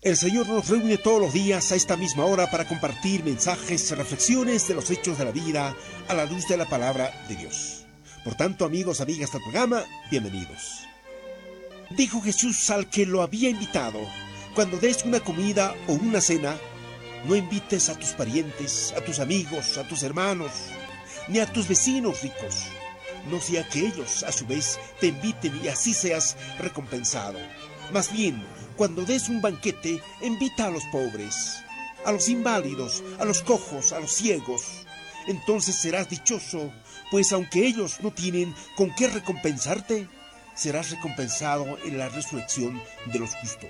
El Señor nos reúne todos los días a esta misma hora para compartir mensajes, reflexiones de los hechos de la vida a la luz de la palabra de Dios. Por tanto, amigos, amigas del programa, bienvenidos. Dijo Jesús al que lo había invitado: cuando des una comida o una cena, no invites a tus parientes, a tus amigos, a tus hermanos, ni a tus vecinos ricos, no sea que ellos, a su vez, te inviten y así seas recompensado. Más bien, cuando des un banquete, invita a los pobres, a los inválidos, a los cojos, a los ciegos. Entonces serás dichoso, pues aunque ellos no tienen con qué recompensarte, serás recompensado en la resurrección de los justos.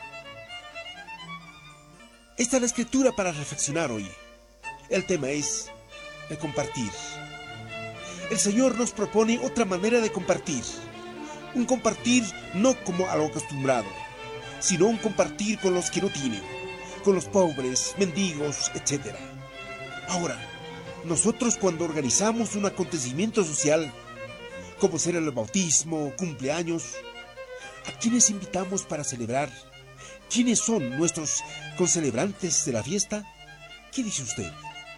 Esta es la escritura para reflexionar hoy. El tema es de compartir. El Señor nos propone otra manera de compartir. Un compartir no como a lo acostumbrado, sino un compartir con los que no tienen, con los pobres, mendigos, etc. Ahora, nosotros cuando organizamos un acontecimiento social, como será el bautismo, cumpleaños, ¿a quiénes invitamos para celebrar? ¿Quiénes son nuestros concelebrantes de la fiesta? ¿Qué dice usted?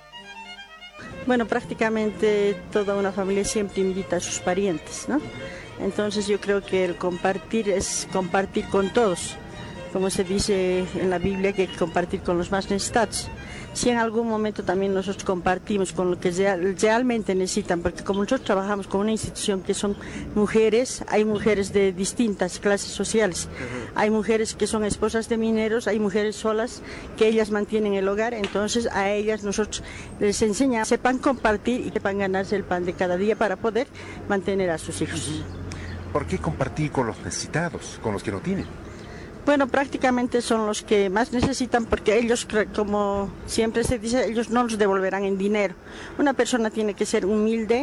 Bueno, prácticamente toda una familia siempre invita a sus parientes, ¿no? Entonces yo creo que el compartir es compartir con todos. Como se dice en la Biblia, que hay que compartir con los más necesitados. Si en algún momento también nosotros compartimos con lo que realmente necesitan, porque como nosotros trabajamos con una institución que son mujeres, hay mujeres de distintas clases sociales, hay mujeres que son esposas de mineros, hay mujeres solas que ellas mantienen el hogar, entonces a ellas nosotros les enseñamos, sepan compartir y sepan ganarse el pan de cada día para poder mantener a sus hijos. ¿Por qué compartir con los necesitados, con los que no tienen? Bueno, prácticamente son los que más necesitan porque ellos, como siempre se dice, ellos no los devolverán en dinero. Una persona tiene que ser humilde,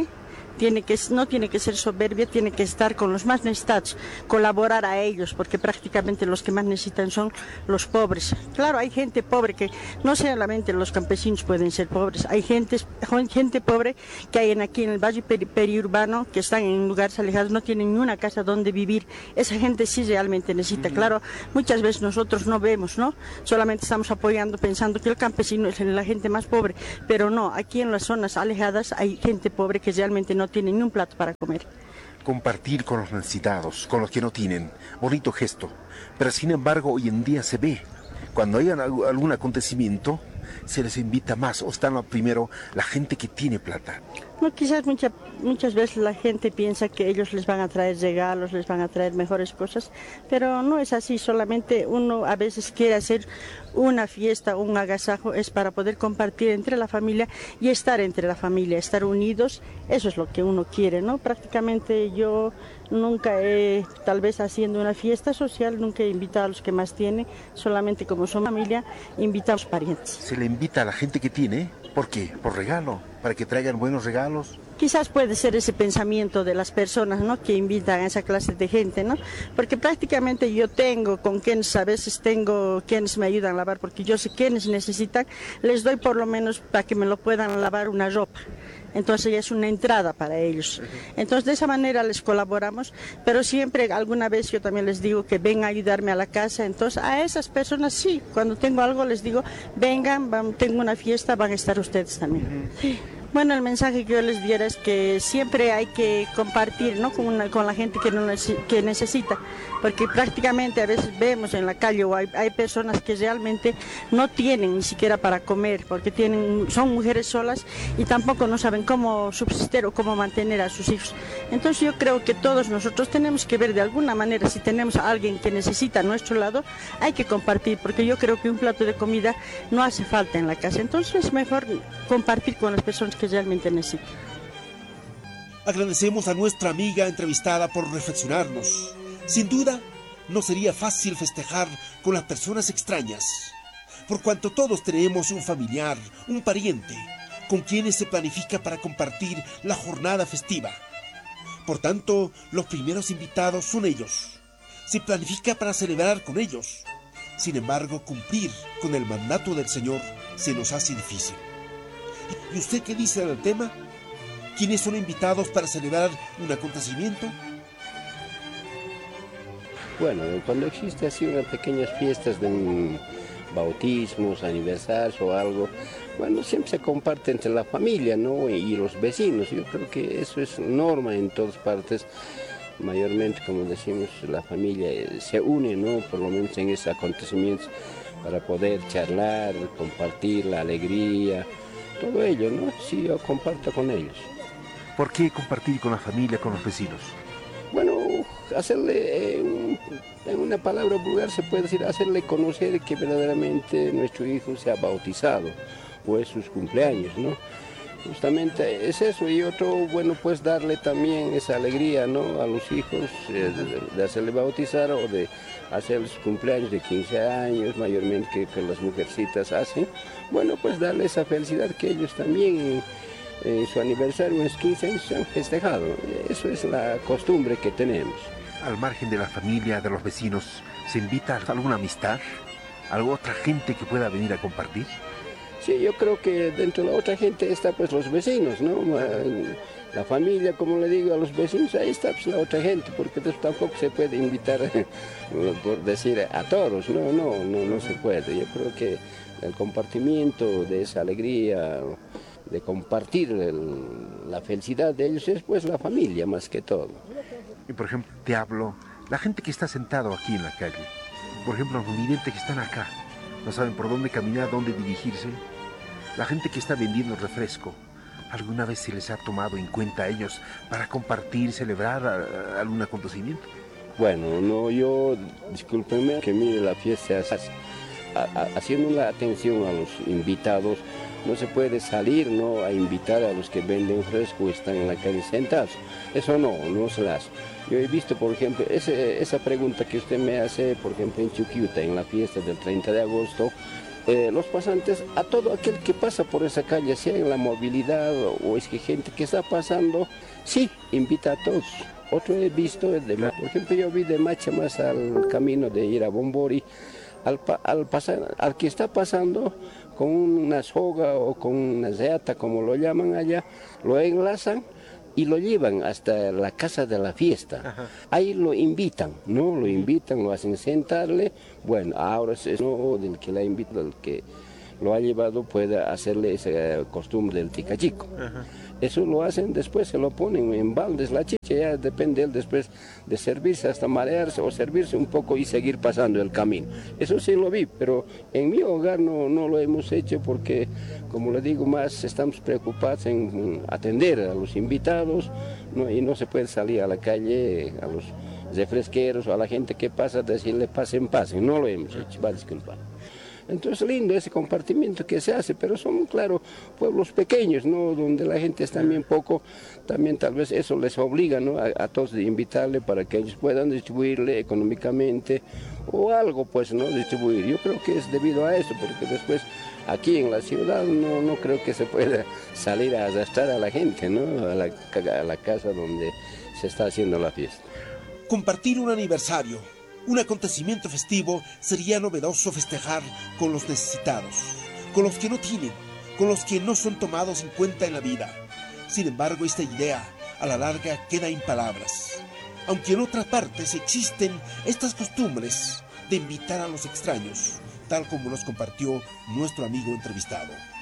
no tiene que ser soberbia, tiene que estar con los más necesitados, colaborar a ellos, porque prácticamente los que más necesitan son los pobres. Claro, hay gente pobre que no solamente los campesinos pueden ser pobres, hay gente pobre que hay aquí en el valle periurbano, que están en lugares alejados, no tienen ni una casa donde vivir. Esa gente sí realmente necesita. Claro, muchas veces nosotros no vemos, ¿no? Solamente estamos apoyando pensando que el campesino es la gente más pobre, pero no, aquí en las zonas alejadas hay gente pobre que realmente no tienen ni un plato para comer. Compartir con los necesitados, con los que no tienen, bonito gesto, pero sin embargo hoy en día se ve, cuando hay algún acontecimiento, se les invita más, o están primero la gente que tiene plata. No, quizás muchas veces la gente piensa que ellos les van a traer regalos, les van a traer mejores cosas, pero no es así, solamente uno a veces quiere hacer una fiesta, un agasajo, es para poder compartir entre la familia y estar entre la familia, estar unidos, eso es lo que uno quiere, ¿no? Prácticamente yo nunca tal vez haciendo una fiesta social, nunca he invitado a los que más tienen, solamente como son familia, invitamos parientes. ¿Se le invita a la gente que tiene? ¿Por qué? ¿Por regalo? ¿Para que traigan buenos regalos? Quizás puede ser ese pensamiento de las personas, ¿no?, que invitan a esa clase de gente, ¿no? Porque prácticamente yo tengo con quienes, a veces tengo quienes me ayudan a lavar, porque yo sé quienes necesitan, les doy por lo menos para que me lo puedan lavar una ropa. Entonces ya es una entrada para ellos. Entonces de esa manera les colaboramos, pero siempre alguna vez yo también les digo que vengan a ayudarme a la casa. Entonces a esas personas sí, cuando tengo algo les digo, vengan, tengo una fiesta, van a estar ustedes también. Sí. Bueno, el mensaje que yo les diera es que siempre hay que compartir, ¿no?, con la gente que necesita, porque prácticamente a veces vemos en la calle o hay personas que realmente no tienen ni siquiera para comer, porque son mujeres solas y tampoco no saben cómo subsistir o cómo mantener a sus hijos. Entonces yo creo que todos nosotros tenemos que ver de alguna manera, si tenemos a alguien que necesita a nuestro lado, hay que compartir, porque yo creo que un plato de comida no hace falta en la casa. Entonces es mejor compartir con las personas que realmente necesitan. Agradecemos a nuestra amiga entrevistada por reflexionarnos. Sin duda, no sería fácil festejar con las personas extrañas, por cuanto todos tenemos un familiar, un pariente, con quienes se planifica para compartir la jornada festiva. Por tanto, los primeros invitados son ellos. Se planifica para celebrar con ellos. Sin embargo, cumplir con el mandato del Señor se nos hace difícil. ¿Y usted qué dice del tema? ¿Quiénes son invitados para celebrar un acontecimiento? Bueno, cuando existe así unas pequeñas fiestas de bautismos, aniversarios o algo, bueno, siempre se comparte entre la familia, ¿no? Y los vecinos. Yo creo que eso es norma en todas partes. Mayormente, como decimos, la familia se une, ¿no? Por lo menos en esos acontecimientos, para poder charlar, compartir la alegría, todo ello, ¿no? Sí, yo comparto con ellos. ¿Por qué compartir con la familia, con los vecinos? Bueno, hacerle, en una palabra vulgar se puede decir, hacerle conocer que verdaderamente nuestro hijo se ha bautizado, o es sus cumpleaños, ¿no? Justamente es eso, y otro, bueno, pues darle también esa alegría, ¿no? A los hijos de hacerle bautizar o de hacer sus cumpleaños de 15 años, mayormente que las mujercitas hacen. Bueno, pues darle esa felicidad que ellos también en su aniversario, en sus 15 años, se han festejado. Eso es la costumbre que tenemos. Al margen de la familia, de los vecinos, ¿se invita a alguna amistad? ¿A otra gente que pueda venir a compartir? Sí, yo creo que dentro de la otra gente está pues los vecinos, ¿no? La familia, como le digo, a los vecinos, ahí está pues la otra gente, porque tampoco se puede invitar, por decir, a todos, no se puede. Yo creo que el compartimiento de esa alegría, de compartir la felicidad de ellos es pues la familia más que todo. Y por ejemplo, te hablo, la gente que está sentado aquí en la calle, por ejemplo, los videntes que están acá, no saben por dónde caminar, dónde dirigirse. La gente que está vendiendo refresco, ¿alguna vez se les ha tomado en cuenta a ellos para compartir, celebrar algún acontecimiento? Bueno, no, yo, discúlpenme, que mire la fiesta haciendo la atención a los invitados. No se puede salir, ¿no?, a invitar a los que venden fresco o están en la calle sentados. Eso no se las hace. Yo he visto, por ejemplo, esa pregunta que usted me hace, por ejemplo, en Chuquiuta, en la fiesta del 30 de agosto, los pasantes, a todo aquel que pasa por esa calle, sea en la movilidad o es que gente que está pasando, sí, invita a todos. Otro he visto, por ejemplo, yo vi de Macha más al camino de ir a Bombori, al que está pasando con una soga o con una zeata, como lo llaman allá, lo enlazan y lo llevan hasta la casa de la fiesta. Ajá. Ahí lo invitan, ¿no? Lo invitan, lo hacen sentarle. Bueno, ahora es no del que la invita, el que lo ha llevado puede hacerle esa costumbre del ticachico. Ajá. Eso lo hacen después, se lo ponen en baldes, la chicha, ya depende él después de servirse hasta marearse o servirse un poco y seguir pasando el camino. Eso sí lo vi, pero en mi hogar no lo hemos hecho porque, como le digo, más estamos preocupados en atender a los invitados, ¿no? Y no se puede salir a la calle a los refresqueros o a la gente que pasa, decirle pasen, no lo hemos hecho, va a disculpar. Entonces lindo ese compartimiento que se hace, pero son, claro, pueblos pequeños, ¿no?, donde la gente es también poco, también tal vez eso les obliga, ¿no?, a todos de invitarle para que ellos puedan distribuirle económicamente o algo, pues, ¿no?, distribuir. Yo creo que es debido a eso, porque después aquí en la ciudad no creo que se pueda salir a arrastrar a la gente, ¿no?, a la casa donde se está haciendo la fiesta. Compartir un aniversario, un acontecimiento festivo, sería novedoso festejar con los necesitados, con los que no tienen, con los que no son tomados en cuenta en la vida. Sin embargo, esta idea a la larga queda en palabras, aunque en otras partes existen estas costumbres de invitar a los extraños, tal como nos compartió nuestro amigo entrevistado.